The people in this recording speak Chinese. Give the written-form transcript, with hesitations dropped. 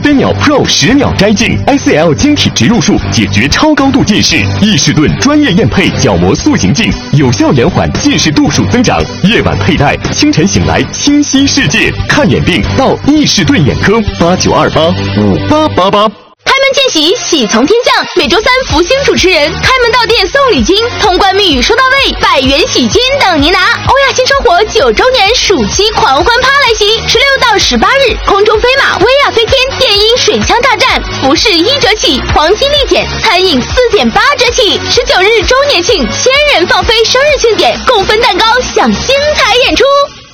飞秒 Pro 10秒摘镜 ，ICL 晶体植入术解决超高度近视。易士顿专业验配角膜塑形镜，有效延缓近视度数增长。夜晚佩戴，清晨醒来清晰世界。看眼病到易士顿眼科，89285888。 开门见喜，喜从天降。每周三，福星主持人开门到店送礼金，通关密语说到位，100元喜金等您拿。欧亚新生活9周年暑期狂欢趴来袭，16到18日，空中飞马、薇娅飞天、电音水枪大战，服饰1折起，黄金立减，餐饮4.8折起。19日周年庆，1000人放飞生日庆典，共分蛋糕，享精彩演出。